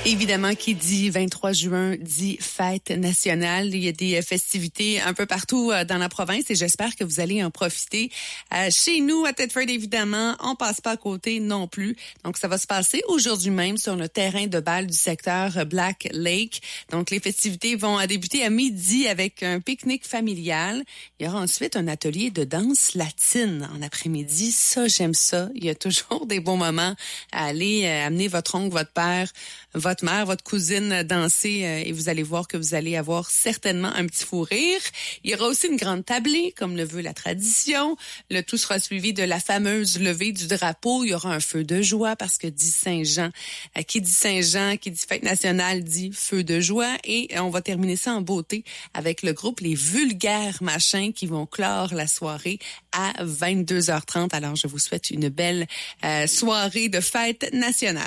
Évidemment, qui dit 23 juin dit fête nationale. Il y a des festivités un peu partout dans la province et j'espère que vous allez en profiter. Chez nous, à Thetford, évidemment, on passe pas à côté non plus. Donc, ça va se passer aujourd'hui même sur le terrain de balle du secteur Black Lake. Donc, les festivités vont débuter à midi avec un pique-nique familial. Il y aura ensuite un atelier de danse latine en après-midi. Ça, j'aime ça. Il y a toujours des bons moments à aller amener votre oncle, votre père, votre mère, votre cousine danser et vous allez voir que vous allez avoir certainement un petit fou rire. Il y aura aussi une grande tablée, comme le veut la tradition. Le tout sera suivi de la fameuse levée du drapeau. Il y aura un feu de joie parce que dit Saint-Jean. Qui dit Saint-Jean, qui dit fête nationale, dit feu de joie. Et on va terminer ça en beauté avec le groupe Les Vulgaires Machins qui vont clore la soirée à 22h30. Alors, je vous souhaite une belle soirée de fête nationale.